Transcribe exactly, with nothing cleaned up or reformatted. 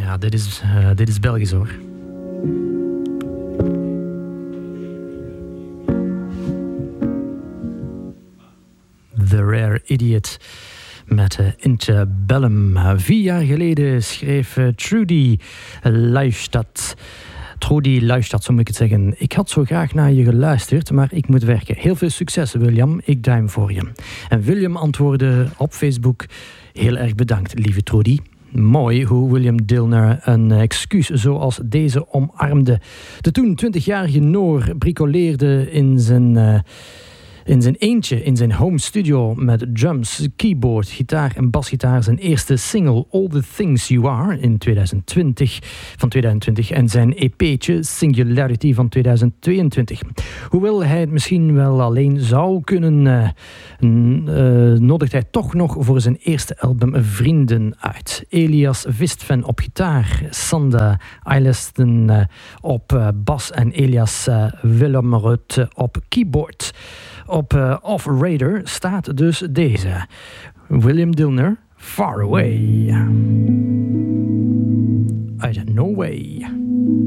Ja, dit is, uh, dit is Belgisch hoor. The Rare Idiot met uh, Interbellum. Uh, vier jaar geleden schreef uh, Trudy Luijstad. Trudy Luijstad, zo moet ik het zeggen. Ik had zo graag naar je geluisterd, maar ik moet werken. Heel veel succes, William. Ik duim voor je. En William antwoordde op Facebook: heel erg bedankt, lieve Trudy. Mooi hoe William Dillner een excuus zoals deze omarmde. De toen twintigjarige Noor bricoleerde in zijn... Uh, In zijn eentje, in zijn home studio met drums, keyboard, gitaar en basgitaar zijn eerste single All the Things You Are in twintig twintig, van twintig twintig en zijn E P'tje Singularity van twintig tweeëntwintig. Hoewel hij het misschien wel alleen zou kunnen, uh, uh, nodigt hij toch nog voor zijn eerste album vrienden uit. Elias Vistven op gitaar, Sanda Eileston uh, op uh, bas en Elias uh, Willemrut op keyboard. Op uh, Off Radar staat dus deze. William Dillner, Far Away. Uit Norway.